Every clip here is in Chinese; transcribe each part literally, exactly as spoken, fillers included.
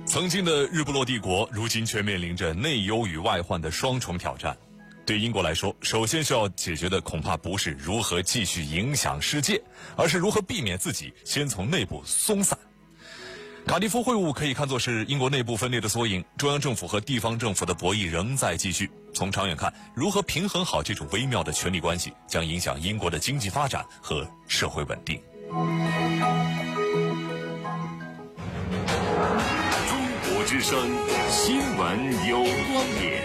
曾经的日不落帝国，如今却面临着内忧与外患的双重挑战。对英国来说，首先需要解决的恐怕不是如何继续影响世界，而是如何避免自己先从内部松散。卡迪夫会晤可以看作是英国内部分裂的缩影，中央政府和地方政府的博弈仍在继续。从长远看，如何平衡好这种微妙的权力关系，将影响英国的经济发展和社会稳定。 中国之声新闻有观点，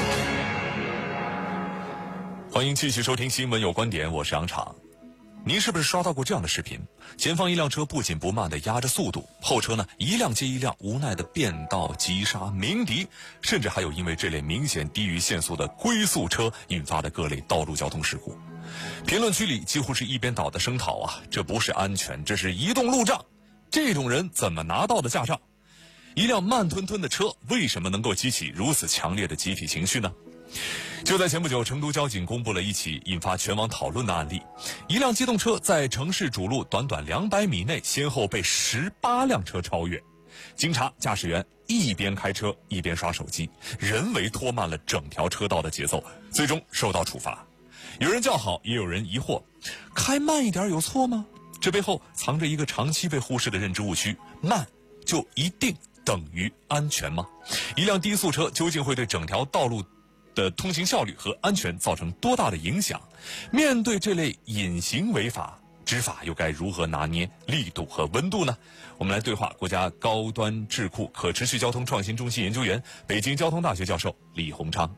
欢迎继续收听新闻有观点，我是杨昶。您是不是刷到过这样的视频？前方一辆车不紧不慢地压着速度，后车呢一辆接一辆无奈地变道急刹鸣笛，甚至还有因为这类明显低于限速的龟速车引发的各类道路交通事故。评论区里几乎是一边倒的声讨啊，这不是安全，这是移动路障，这种人怎么拿到的驾照？一辆慢吞吞的车为什么能够激起如此强烈的集体情绪呢？就在前不久，成都交警公布了一起引发全网讨论的案例。一辆机动车在城市主路短短两百米内先后被十八辆车超越。经查，驾驶员一边开车一边刷手机，人为拖慢了整条车道的节奏，最终受到处罚。有人叫好，也有人疑惑，开慢一点有错吗？这背后藏着一个长期被忽视的认知误区，慢就一定等于安全吗？一辆低速车究竟会对整条道路的通行效率和安全造成多大的影响？面对这类隐形违法，执法又该如何拿捏力度和温度呢？我们来对话国家高端智库可持续交通创新中心研究员、北京交通大学教授李洪昌。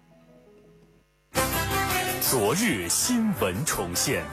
昨日新闻重现。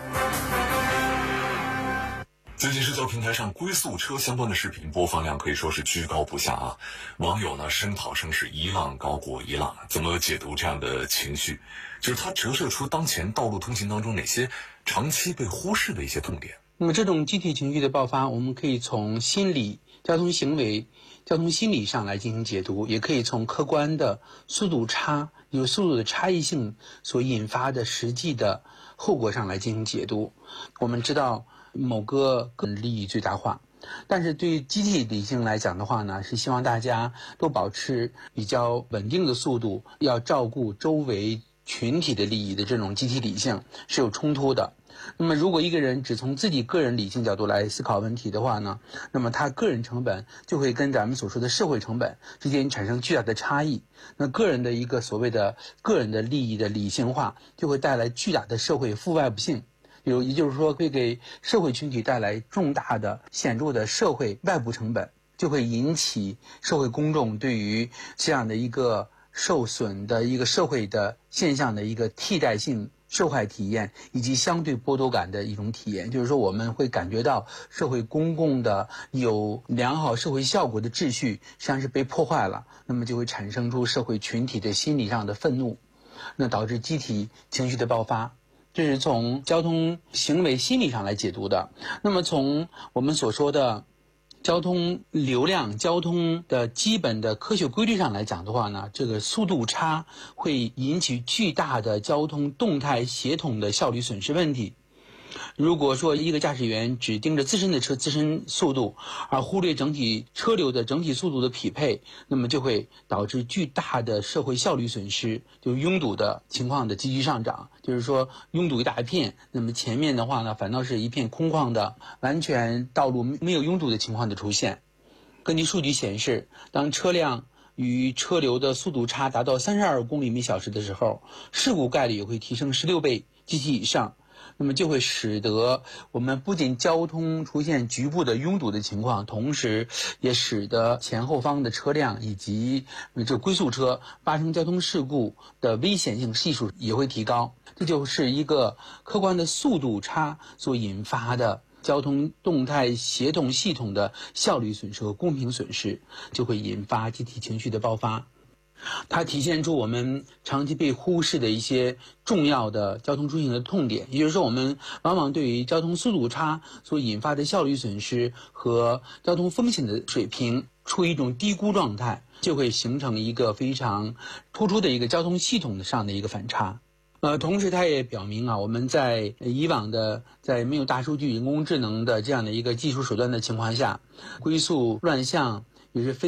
最近社交平台上龟速车相关的视频播放量可以说是居高不下啊，网友呢声讨声是一浪高过一浪。怎么解读这样的情绪？就是它折射出当前道路通行当中哪些长期被忽视的一些痛点。 那么这种集体情绪的爆发，我们可以从心理、交通行为、交通心理上来进行解读，也可以从客观的速度差，有速度的差异性所引发的实际的后果上来进行解读。我们知道某个个人利益最大化，但是对于集体理性来讲的话呢，是希望大家都保持比较稳定的速度，要照顾周围群体的利益的这种集体理性是有冲突的。那么如果一个人只从自己个人理性角度来思考问题的话呢，那么他个人成本就会跟咱们所说的社会成本之间产生巨大的差异。那个人的一个所谓的个人的利益的理性化，就会带来巨大的社会负外部性，有也就是说会给社会群体带来重大的显著的社会外部成本，就会引起社会公众对于这样的一个受损的一个社会的现象的一个替代性受害体验，以及相对剥夺感的一种体验。就是说我们会感觉到社会公共的有良好社会效果的秩序实际上是被破坏了，那么就会产生出社会群体的心理上的愤怒，那导致集体情绪的爆发。这是从交通行为心理上来解读的。那么从我们所说的交通流量、交通的基本的科学规律上来讲的话呢，这个速度差会引起巨大的交通动态协同的效率损失问题。如果说一个驾驶员只盯着自身的车自身速度，而忽略整体车流的整体速度的匹配，那么就会导致巨大的社会效率损失，就拥堵的情况的急剧上涨。就是说拥堵一大片，那么前面的话呢反倒是一片空旷的完全道路没有拥堵的情况的出现。根据数据显示，当车辆与车流的速度差达到三十二公里每小时的时候，事故概率也会提升十六倍及其以上。那么就会使得我们不仅交通出现局部的拥堵的情况，同时也使得前后方的车辆以及这龟速车发生交通事故的危险性系数也会提高。这就是一个客观的速度差所引发的交通动态协同系统的效率损失和公平损失，就会引发集体情绪的爆发。它体现出我们长期被忽视的一些重要的交通出行的痛点，也就是说我们往往对于交通速度差所引发的效率损失和交通风险的水平处于一种低估状态，就会形成一个非常突出的一个交通系统上的一个反差。呃，同时它也表明啊，我们在以往的在没有大数据、人工智能的这样的一个技术手段的情况下，龟速乱象也是非